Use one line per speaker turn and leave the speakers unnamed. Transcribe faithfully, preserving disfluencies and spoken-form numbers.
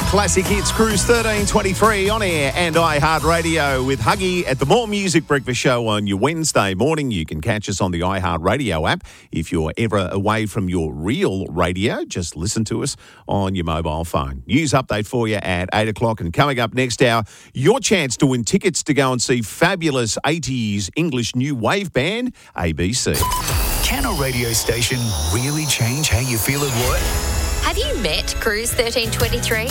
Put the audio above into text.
Classic Hits Cruise thirteen twenty-three on air and iHeartRadio with Huggy at the More Music Breakfast Show on your Wednesday morning. You can catch us on the iHeartRadio app. If you're ever away from your real radio, just listen to us on your mobile phone. News update for you at eight o'clock, and coming up next hour, your chance to win tickets to go and see fabulous eighties English new wave band A B C.
Can a radio station really change how you feel at work?
Have you met Cruise thirteen twenty-three?